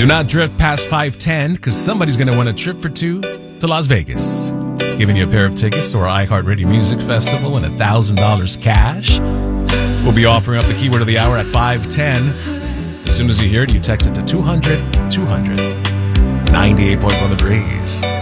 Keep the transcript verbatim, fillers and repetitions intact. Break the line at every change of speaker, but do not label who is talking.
Do not drift past five ten because somebody's going to win a trip for two to Las Vegas. Giving you a pair of tickets to our iHeartRadio Music Festival and one thousand dollars cash. We'll be offering up the keyword of the hour at five ten. As soon as you hear it, you text it to two hundred two hundred. ninety-eight point one The Breeze.